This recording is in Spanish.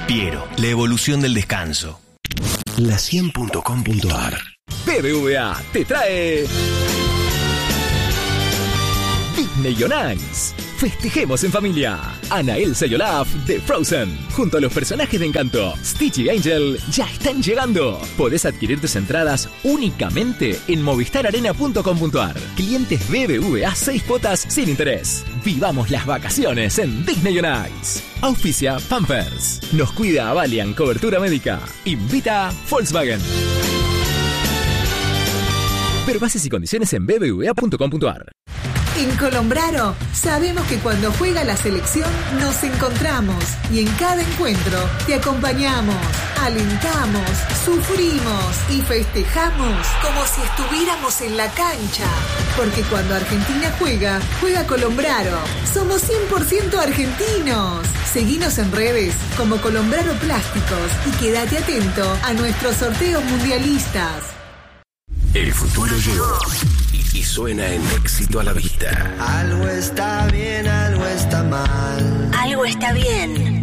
Piero, la evolución del descanso. La100.com.ar. BBVA te trae Disney on Ice. Festejemos en familia. Anna, Elsa y Olaf de Frozen, junto a los personajes de Encanto, Stitch y Angel, ya están llegando. Podés adquirir tus entradas únicamente en movistararena.com.ar. Clientes BBVA 6 cuotas sin interés. Vivamos las vacaciones en Disney on Ice. Auspicia Pampers. Nos cuida Valiant Cobertura Médica. Invita Volkswagen. Ver bases y condiciones en bbva.com.ar. En Colombraro sabemos que cuando juega la selección nos encontramos y en cada encuentro te acompañamos, alentamos, sufrimos y festejamos como si estuviéramos en la cancha. Porque cuando Argentina juega, juega Colombraro. Somos 100% argentinos. Seguinos en redes como Colombraro Plásticos y quédate atento a nuestros sorteos mundialistas. El futuro llegó y suena en Éxito a la Vista. Algo está bien, algo está mal. Algo está bien.